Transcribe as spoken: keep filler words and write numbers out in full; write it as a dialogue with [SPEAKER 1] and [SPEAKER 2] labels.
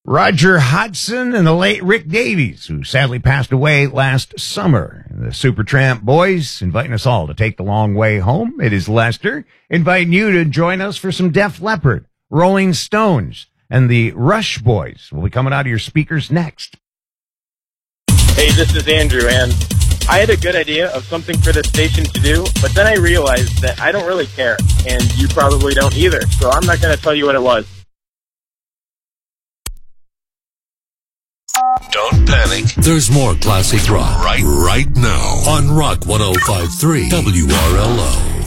[SPEAKER 1] Roger Hodgson and the late Rick Davies, who sadly passed away last summer. The Supertramp Boys inviting us all to take the long way home. It is Lester inviting you to join us for some Def Leppard, Rolling Stones, and the Rush Boys will be coming out of your speakers next.
[SPEAKER 2] Hey, this is Andrew, and I had a good idea of something for this station to do, but then I realized that I don't really care, and you probably don't either, so I'm not going to tell you what it was.
[SPEAKER 3] Don't panic. There's more classic rock right, right now on Rock one oh five point three W R L O.